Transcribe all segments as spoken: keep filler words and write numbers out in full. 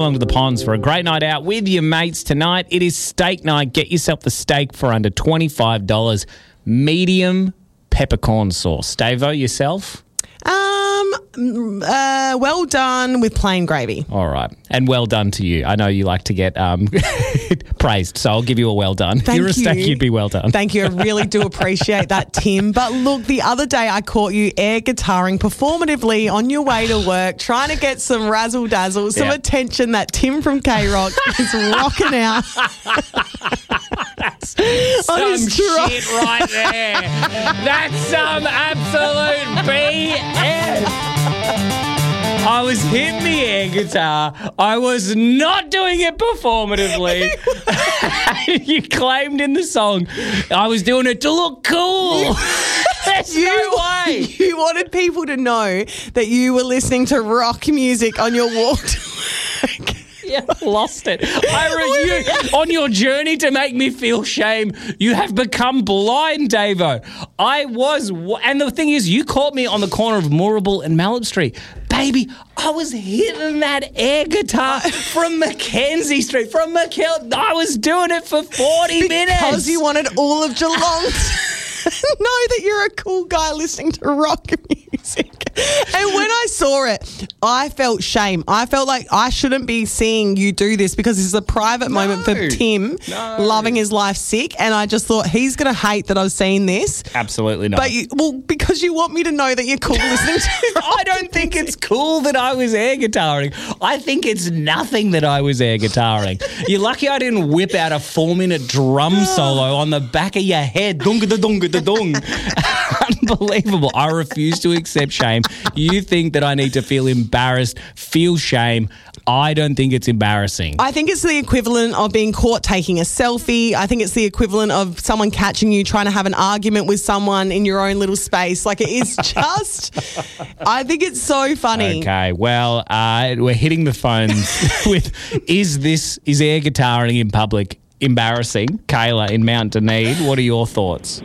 Along to the ponds for a great night out with your mates tonight. It is steak night. Get yourself the steak for under twenty-five dollars. Medium peppercorn sauce. Davo, yourself? Um, uh, well done with plain gravy. All right. And well done to you. I know you like to get um, praised, so I'll give you a well done. Thank You're a you. steak, you'd be well done. Thank you. I really do appreciate that, Tim. But look, the other day I caught you air guitaring performatively on your way to work, trying to get some razzle dazzle, some Yeah. attention that Tim from K-Rock is rocking out. That's On some his truck. shit right there. That's some absolute B S. I was hitting the air guitar. I was not doing it performatively. You claimed in the song I was doing it to look cool. There's You, no way. you wanted people to know that you were listening to rock music on your walk to work. Yeah, lost it. I re- you, on your journey to make me feel shame, you have become blind, Davo. I was, w- and the thing is, you caught me on the corner of Moorabool and Mallet Street. Baby, I was hitting that air guitar from Mackenzie Street, from McKell. I was doing it for forty minutes. Because you wanted all of Geelong to know that you're a cool guy listening to rock music. And when I saw it, I felt shame. I felt like I shouldn't be seeing you do this because this is a private No, moment for Tim no. loving his life sick. And I just thought he's going to hate that I've seen this. Absolutely not. But, you, well, because you want me to know that you're cool listening to rock I don't think it's cool that I was air guitaring. I think it's nothing that I was air guitaring. You're lucky I didn't whip out a four-minute drum solo on the back of your head. Dunga da dunga da dung. Unbelievable. I refuse to accept shame. You think that I need to feel embarrassed, feel shame. I don't think it's embarrassing. I think it's the equivalent of being caught taking a selfie. I think it's the equivalent of someone catching you trying to have an argument with someone in your own little space. Like, it is just, I think it's so funny. Okay, well, uh, we're hitting the phones with, is this, is air guitaring in public embarrassing? Kayla in Mount Dunedin, what are your thoughts?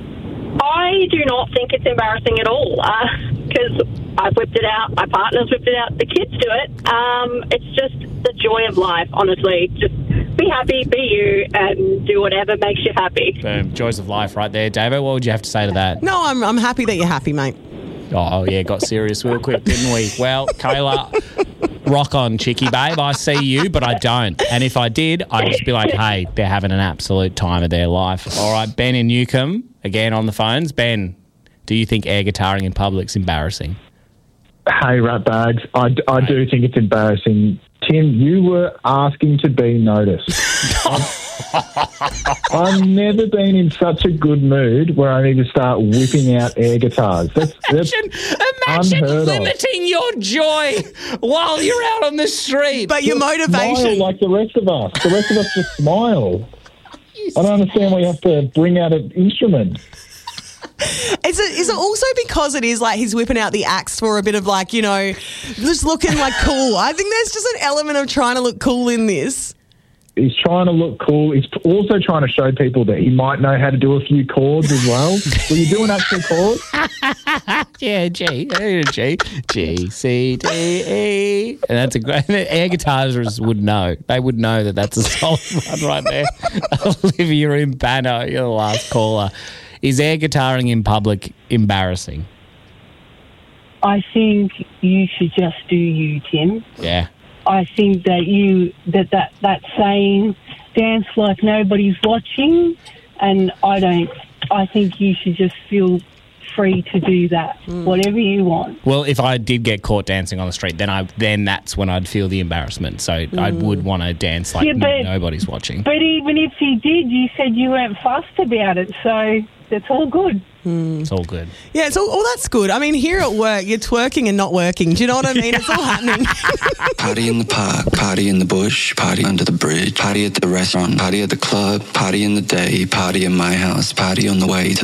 I do not think it's embarrassing at all because I've whipped it out, my partner's whipped it out, the kids do it. Um, it's just the joy of life, honestly. Just be happy, be you, and do whatever makes you happy. Boom, joys of life right there. David, what would you have to say to that? No, I'm I'm happy that you're happy, mate. Oh, yeah, got serious real quick, didn't we? Well, Kayla, rock on, chickie babe. I see you, but I don't. And if I did, I'd just be like, hey, they're having an absolute time of their life. All right, Ben in Newcomb, again on the phones. Ben, do you think air guitaring in public's embarrassing? Hey, Ratbags, I, I do think it's embarrassing. Tim, you were asking to be noticed. I've, I've never been in such a good mood where I need to start whipping out air guitars. That's, that's Imagine, imagine unheard of. limiting your joy while you're out on the street. But your Smile motivation. like the rest of us. The rest of us just smile. I don't understand why you have to bring out an instrument. Is it, is it also because it is like he's whipping out the axe for a bit of like, you know, just looking like cool? I think there's just an element of trying to look cool in this. He's trying to look cool. He's also trying to show people that he might know how to do a few chords as well. Will you do an actual chord? Yeah, G, G, G, C, D, E. And that's a great, air guitarists would know. They would know that that's a solid one right there. Olivia in Banner, you're the last caller. Is air guitaring in public embarrassing? I think you should just do you, Tim. Yeah. I think that you that, that that saying, dance like nobody's watching, and I don't. I think you should just feel free to do that, mm. whatever you want. Well, if I did get caught dancing on the street, then I then that's when I'd feel the embarrassment. So mm. I would want to dance like yeah, but, nobody's watching. But even if you did, you said you weren't fussed about it, so that's all good. Mm. It's all good. Yeah, it's all, all that's good. I mean, here at work, you're twerking and not working. Do you know what I mean? It's all happening. Party in the park, party in the bush, party under the bridge, party at the restaurant, party at the club, party in the day, party in my house, party on the way to